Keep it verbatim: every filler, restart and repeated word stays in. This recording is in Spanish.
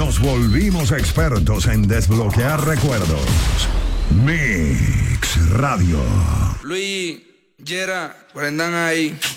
nos volvimos expertos en desbloquear recuerdos. Mix Radio. Luis, Yera, Brendan ahí.